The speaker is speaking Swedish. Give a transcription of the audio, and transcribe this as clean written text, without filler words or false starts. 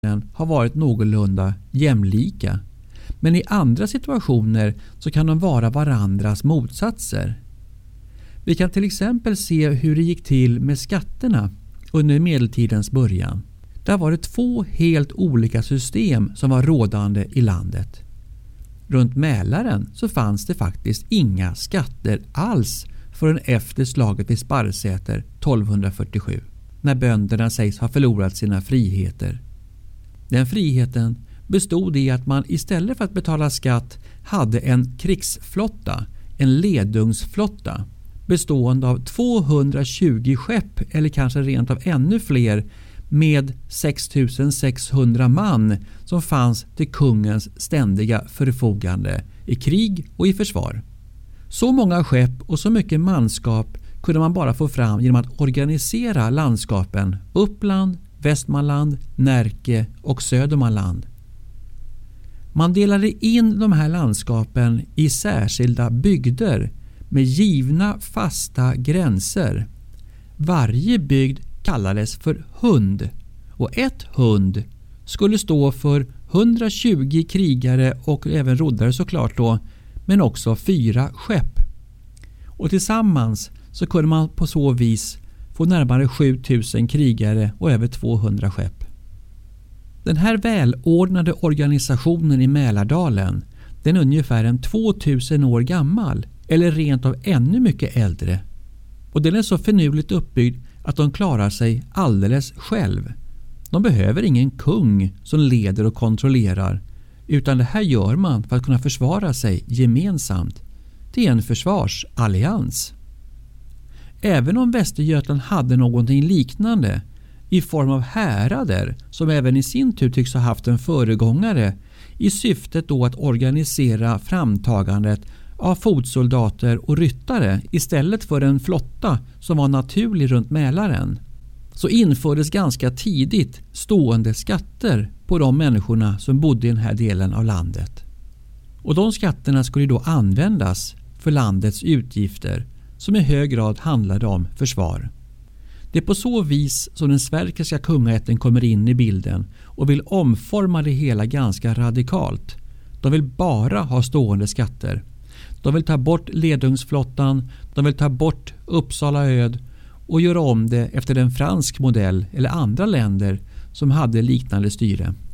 har varit någorlunda jämlika. Men i andra situationer så kan de vara varandras motsatser. Vi kan till exempel se hur det gick till med skatterna under medeltidens början. Där var det 2 helt olika system som var rådande i landet. Runt Mälaren så fanns det faktiskt inga skatter alls förrän efter slaget vid Sparrsäter 1247, när bönderna sägs ha förlorat sina friheter. Den friheten bestod i att man istället för att betala skatt hade en krigsflotta, en ledungsflotta, bestående av 220 skepp eller kanske rent av ännu fler med 6600 man som fanns till kungens ständiga förfogande i krig och i försvar. Så många skepp och så mycket manskap kunde man bara få fram genom att organisera landskapen Uppland, Västmanland, Närke och Södermanland. Man delade in de här landskapen i särskilda bygder med givna fasta gränser. Varje bygd kallades för hund och ett hund skulle stå för 120 krigare och även roddare såklart då, men också 4 skepp. Och tillsammans så kunde man på så vis få närmare 7000 krigare och över 200 skepp. Den här välordnade organisationen i Mälardalen, den är ungefär 2000 år gammal eller rent av ännu mycket äldre. Och den är så finurligt uppbyggd att de klarar sig alldeles själv. De behöver ingen kung som leder och kontrollerar, utan det här gör man för att kunna försvara sig gemensamt. Det är en försvarsallians. Även om Västergötland hade någonting liknande i form av härader som även i sin tur tycks ha haft en föregångare i syftet då att organisera framtagandet av fotsoldater och ryttare istället för en flotta som var naturlig runt Mälaren, så infördes ganska tidigt stående skatter på de människorna som bodde i den här delen av landet. Och de skatterna skulle då användas för landets utgifter som i hög grad handlade om försvar. Det är på så vis som den sverkiska kungaätten kommer in i bilden och vill omforma det hela ganska radikalt. De vill bara ha stående skatter. De vill ta bort ledungsflottan, de vill ta bort Uppsala öd och göra om det efter en fransk modell eller andra länder som hade liknande styre.